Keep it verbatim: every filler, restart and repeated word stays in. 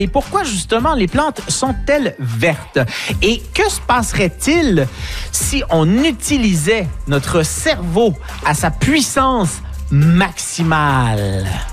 Et pourquoi justement les plantes sont-elles vertes? Et que se passerait-il si on utilisait notre cerveau à sa puissance maximale?